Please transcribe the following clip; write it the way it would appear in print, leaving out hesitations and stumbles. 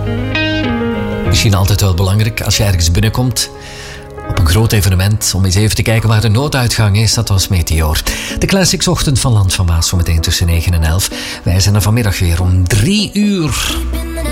Misschien altijd wel belangrijk als je ergens binnenkomt op een groot evenement, om eens even te kijken waar de nooduitgang is. Dat was Meteor. De Classics Ochtend van Land van Maas, zometeen tussen 9 en 11. Wij zijn er vanmiddag weer om 3 uur.